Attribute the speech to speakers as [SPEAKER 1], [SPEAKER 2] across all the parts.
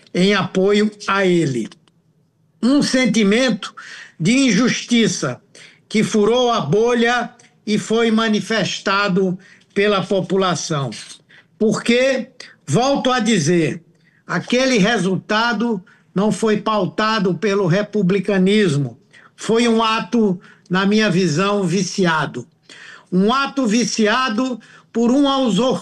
[SPEAKER 1] em apoio a ele. Um sentimento de injustiça que furou a bolha e foi manifestado pela população. Porque, volto a dizer, aquele resultado não foi pautado pelo republicanismo, foi um ato, na minha visão, viciado. Um ato viciado por uma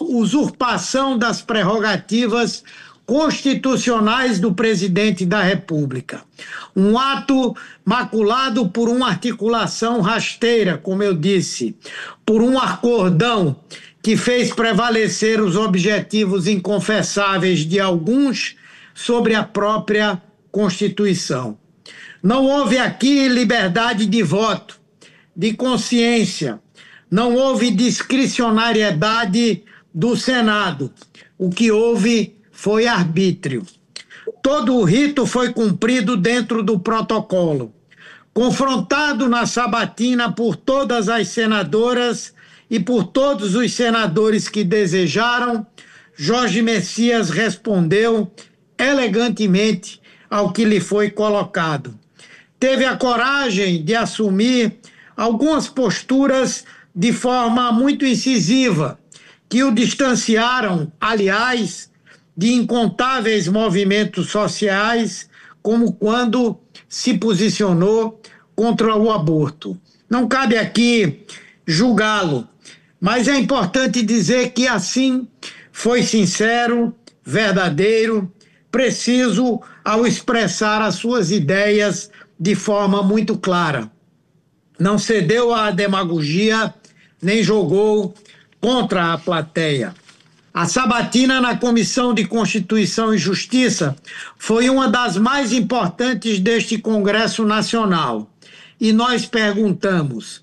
[SPEAKER 1] usurpação das prerrogativas constitucionais do presidente da República. Um ato maculado por uma articulação rasteira, como eu disse, por um acordão que fez prevalecer os objetivos inconfessáveis de alguns sobre a própria Constituição. Não houve aqui liberdade de voto, de consciência, não houve discricionariedade do Senado. O que houve foi arbítrio. Todo o rito foi cumprido dentro do protocolo. Confrontado na sabatina por todas as senadoras e por todos os senadores que desejaram, Jorge Messias respondeu elegantemente ao que lhe foi colocado. Teve a coragem de assumir algumas posturas de forma muito incisiva, que o distanciaram, aliás, de incontáveis movimentos sociais, como quando se posicionou contra o aborto. Não cabe aqui julgá-lo, mas é importante dizer que assim foi sincero, verdadeiro, preciso ao expressar as suas ideias de forma muito clara. Não cedeu à demagogia, nem jogou contra a plateia. A sabatina na Comissão de Constituição e Justiça foi uma das mais importantes deste Congresso Nacional. E nós perguntamos: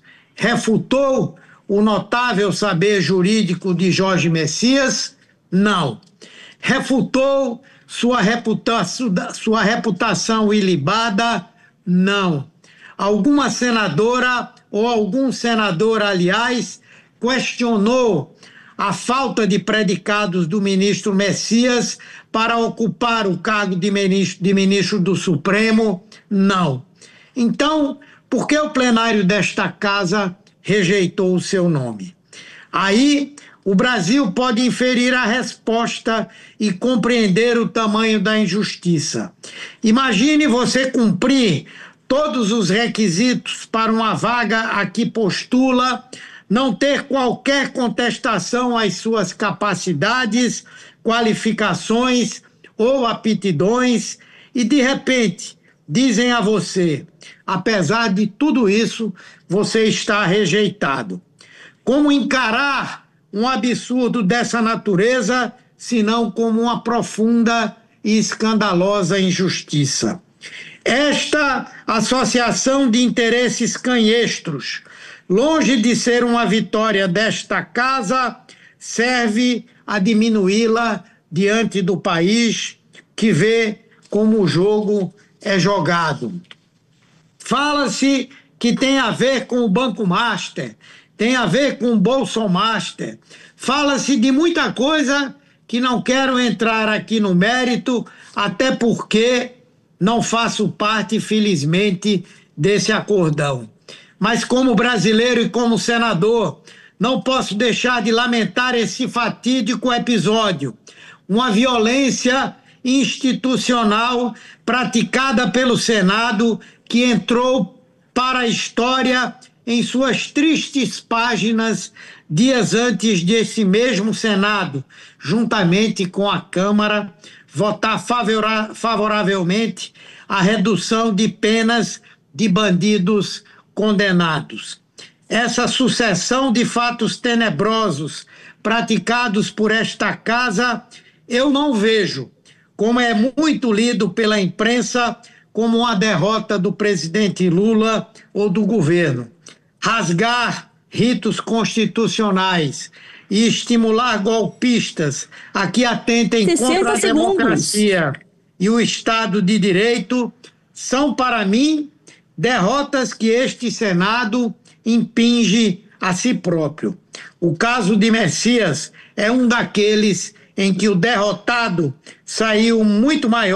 [SPEAKER 1] refutou o notável saber jurídico de Jorge Messias? Não. Refutou sua reputação ilibada? Não. Alguma senadora ou algum senador, aliás, questionou a falta de predicados do ministro Messias para ocupar o cargo de ministro do Supremo? Não. Então, por que o plenário desta casa rejeitou o seu nome? Aí, o Brasil pode inferir a resposta e compreender o tamanho da injustiça. Imagine você cumprir todos os requisitos para uma vaga a que postula, não ter qualquer contestação às suas capacidades, qualificações ou aptidões e, de repente, dizem a você: apesar de tudo isso, você está rejeitado. Como encarar um absurdo dessa natureza, senão como uma profunda e escandalosa injustiça? Esta associação de interesses canhestros, longe de ser uma vitória desta casa, serve a diminuí-la diante do país que vê como o jogo é jogado. Fala-se que tem a ver com o Banco Master, tem a ver com o Bolsomaster. Fala-se de muita coisa que não quero entrar aqui no mérito, até porque não faço parte, felizmente, desse acordão. Mas como brasileiro e como senador, não posso deixar de lamentar esse fatídico episódio. Uma violência institucional praticada pelo Senado que entrou para a história em suas tristes páginas dias antes desse mesmo Senado, juntamente com a Câmara, votar favoravelmente a redução de penas de bandidos condenados. Essa sucessão de fatos tenebrosos praticados por esta casa, eu não vejo, como é muito lido pela imprensa, como uma derrota do presidente Lula ou do governo. Rasgar ritos constitucionais e estimular golpistas a que atentem contra a democracia e o Estado de Direito são, para mim, derrotas que este Senado impinge a si próprio. O caso de Messias é um daqueles em que o derrotado saiu muito maior